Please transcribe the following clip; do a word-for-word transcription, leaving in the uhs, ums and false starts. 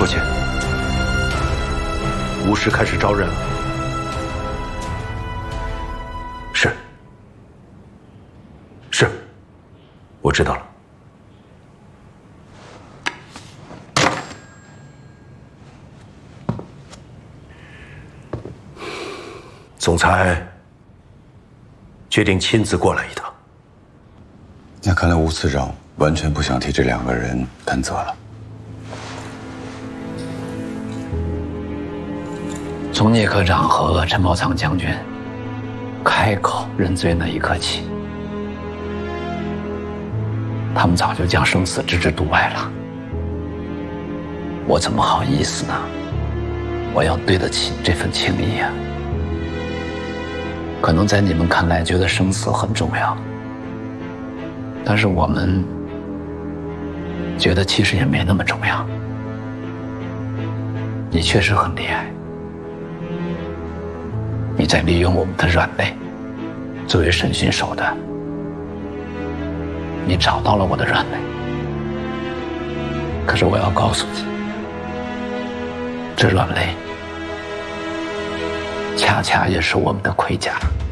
父亲，吴师开始招认了。是。是。我知道了。总裁决定亲自过来一趟。 那看来吴次长完全不想替这两个人担责了。 从聂科长和陈宝仓将军开口认罪那一刻起，他们早就将生死置之度外了。我怎么好意思呢？我要对得起这份情谊啊！可能在你们看来觉得生死很重要，但是我们觉得其实也没那么重要。你确实很厉害，你在利用我们的软肋作为审讯手段，你找到了我的软肋。可是我要告诉你，这软肋恰恰也是我们的盔甲。